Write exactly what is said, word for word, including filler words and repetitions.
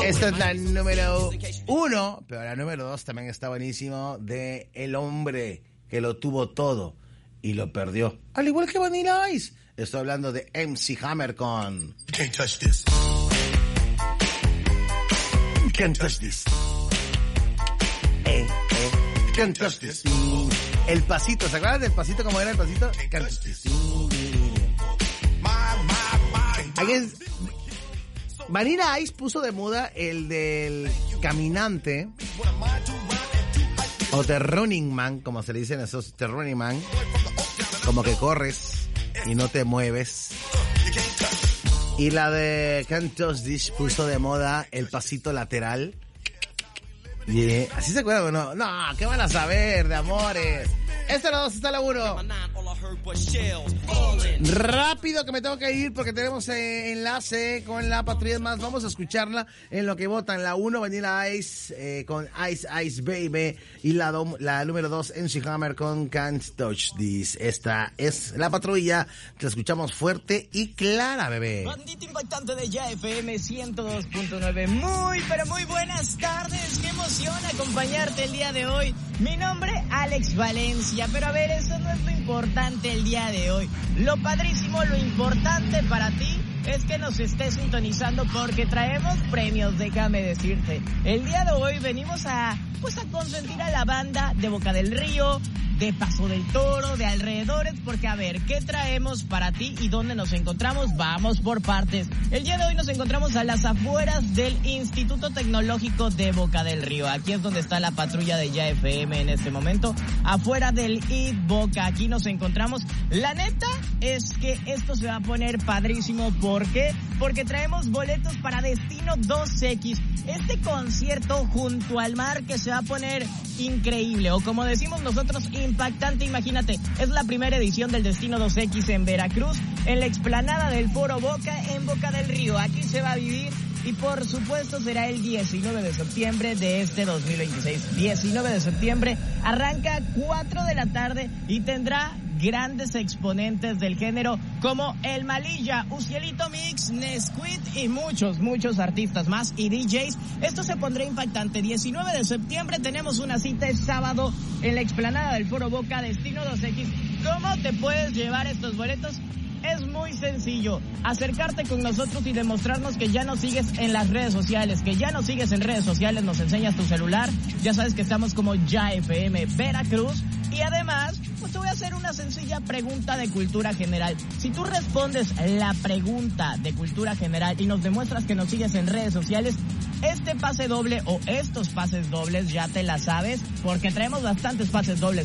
Esta es la número uno, pero la número dos también está buenísimo, de el hombre que lo tuvo todo y lo perdió, al igual que Vanilla Ice. Estoy hablando de M C Hammer con Can't Touch This. Can't Touch This. Eh, eh. Can't Touch This. El pasito, ¿se acuerdan del pasito? ¿Cómo era el pasito? Can't Touch This. Alguien... Vanilla Ice puso de moda el del caminante o The Running Man, como se le dicen esos, The Running Man, como que corres y no te mueves. Y la de Can't Touch This puso de moda el pasito lateral. Y yeah. ¿Así se acuerdan o no? No, ¿qué van a saber de amores? Esta es la dos, está la uno. Rápido que me tengo que ir porque tenemos eh, enlace con la Patrulla Más. Vamos a escucharla en lo que votan. La uno, Vanilla Ice eh, con Ice Ice Baby. Y la, do, la número dos, M C Hammer con Can't Touch This. Esta es la Patrulla. Te escuchamos fuerte y clara, bebé. Bandita impactante de Ya F M ciento dos punto nueve. Muy, pero muy buenas tardes. Qué emoción acompañarte el día de hoy. Mi nombre, Alex Valencia. Pero a ver, eso no es lo importante el día de hoy. Lo padrísimo, lo importante para ti es que nos estés sintonizando porque traemos premios, déjame decirte. El día de hoy venimos a, pues a consentir a la banda de Boca del Río, de Paso del Toro, de alrededores, porque a ver, ¿qué traemos para ti y dónde nos encontramos? Vamos por partes. El día de hoy nos encontramos a las afueras del Instituto Tecnológico de Boca del Río. Aquí es donde está la patrulla de Ya F M en este momento, afuera del I D Boca. Aquí nos encontramos. La neta es que esto se va a poner padrísimo. ¿Por qué? Porque traemos boletos para Destino dos equis. Este concierto junto al mar que se va a poner increíble, o como decimos nosotros, impactante. Imagínate, es la primera edición del Destino dos equis en Veracruz, en la explanada del Foro Boca, en Boca del Río. Aquí se va a vivir y por supuesto será el diecinueve de septiembre de este dos mil veintiséis. diecinueve de septiembre, arranca cuatro de la tarde y tendrá grandes exponentes del género como El Malilla, Ucielito Mix, Nesquik y muchos, muchos artistas más y D Js. Esto se pondrá impactante. diecinueve de septiembre tenemos una cita, es sábado, en la explanada del Foro Boca, Destino dos equis. ¿Cómo te puedes llevar estos boletos? Es muy sencillo, acercarte con nosotros y demostrarnos que ya nos sigues en las redes sociales, que ya nos sigues en redes sociales, nos enseñas tu celular, ya sabes que estamos como Ya F M Veracruz, y además, pues te voy a hacer una sencilla pregunta de cultura general. Si tú respondes la pregunta de cultura general y nos demuestras que nos sigues en redes sociales, este pase doble o estos pases dobles ya te la sabes, porque traemos bastantes pases dobles